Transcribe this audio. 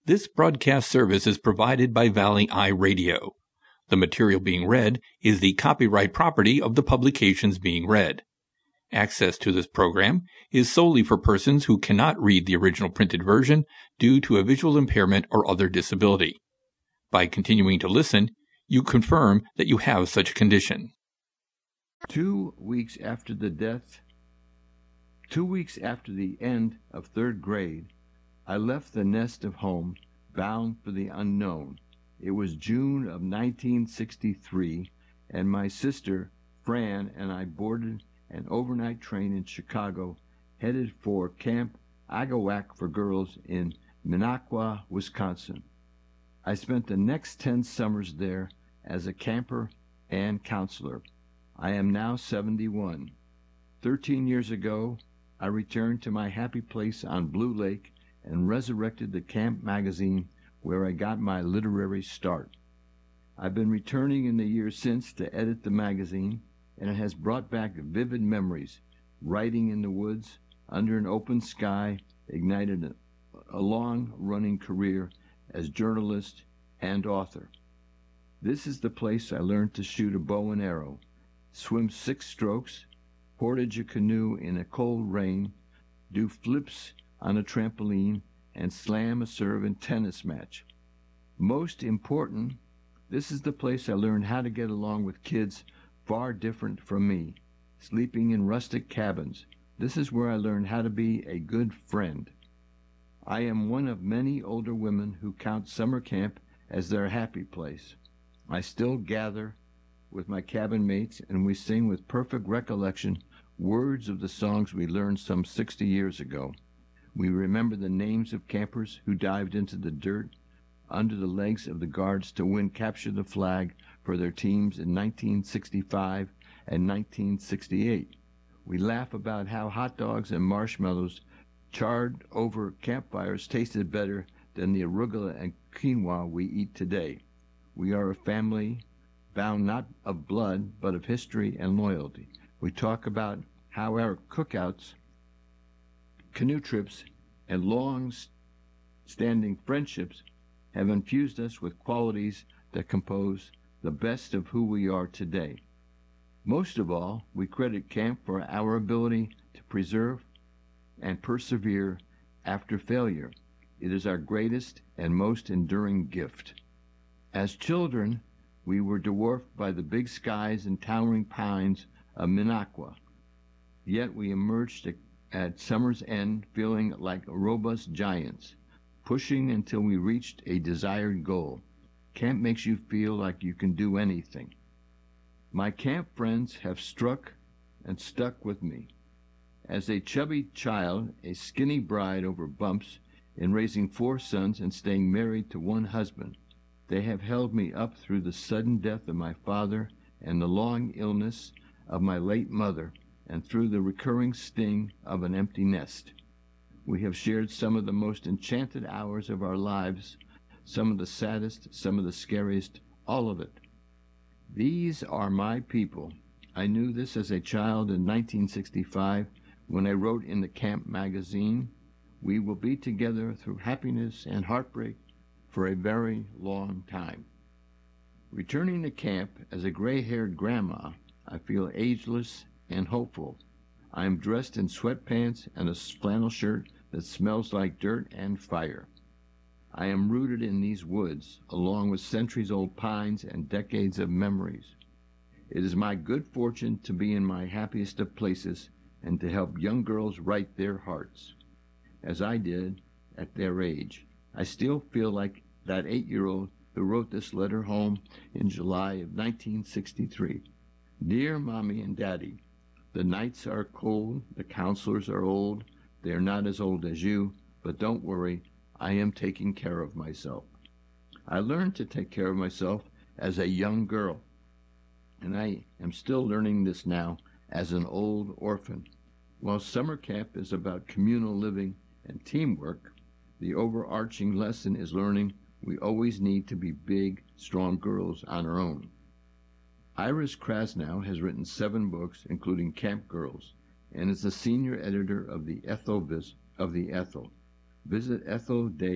This broadcast service is provided by Valley Eye Radio. The material being read is the copyright property of the publications being read. Access to this program is solely for persons who cannot read the original printed version due to a visual impairment or other disability. By continuing to listen, you confirm that you have such a condition. 2 weeks after the end of third grade, I left the nest of home, bound for the unknown. It was June of 1963, and my sister, Fran, and I boarded an overnight train in Chicago, headed for Camp Agawak for Girls in Minocqua, Wisconsin. I spent the next 10 summers there as a camper and counselor. I am now 71. 13 years ago, I returned to my happy place on Blue Lake and resurrected the Camp magazine where I got my literary start. I've been returning in the years since to edit the magazine, and it has brought back vivid memories. Writing in the woods, under an open sky, ignited a long-running career as journalist and author. This is the place I learned to shoot a bow and arrow, swim 6 strokes, portage a canoe in a cold rain, do flips on a trampoline, and slam a serve in tennis match. Most important, this is the place I learned how to get along with kids far different from me, sleeping in rustic cabins. This is where I learned how to be a good friend. I am one of many older women who count summer camp as their happy place. I still gather with my cabin mates, and we sing with perfect recollection words of the songs we learned some 60 years ago. We remember the names of campers who dived into the dirt under the legs of the guards to win Capture the Flag for their teams in 1965 and 1968. We laugh about how hot dogs and marshmallows charred over campfires tasted better than the arugula and quinoa we eat today. We are a family bound not of blood, but of history and loyalty. We talk about how our cookouts, canoe trips, and long-standing friendships have infused us with qualities that compose the best of who we are today. Most of all, we credit camp for our ability to preserve and persevere after failure. It is our greatest and most enduring gift. As children, we were dwarfed by the big skies and towering pines of Minocqua. Yet we emerged at summer's end feeling like robust giants, pushing until we reached a desired goal. Camp makes you feel like you can do anything. My camp friends have struck and stuck with me. As a chubby child, a skinny bride over bumps, in raising 4 sons and staying married to 1 husband, they have held me up through the sudden death of my father and the long illness of my late mother, and through the recurring sting of an empty nest. We have shared some of the most enchanted hours of our lives, some of the saddest, some of the scariest, all of it. These are my people. I knew this as a child in 1965 when I wrote in the Camp magazine, "We will be together through happiness and heartbreak for a very long time." Returning to camp as a gray-haired grandma, I feel ageless and hopeful. I am dressed in sweatpants and a flannel shirt that smells like dirt and fire. I am rooted in these woods, along with centuries-old pines and decades of memories. It is my good fortune to be in my happiest of places and to help young girls write their hearts, as I did at their age. I still feel like that 8-year-old who wrote this letter home in July of 1963. Dear Mommy and Daddy, the nights are cold, the counselors are old. They are not as old as you, but don't worry, I am taking care of myself. I learned to take care of myself as a young girl, and I am still learning this now as an old orphan. While summer camp is about communal living and teamwork, the overarching lesson is learning we always need to be big, strong girls on our own. Iris Krasnow has written 7 books, including Camp Girls, and is the senior editor of the Ethel. Visit Ethel Day.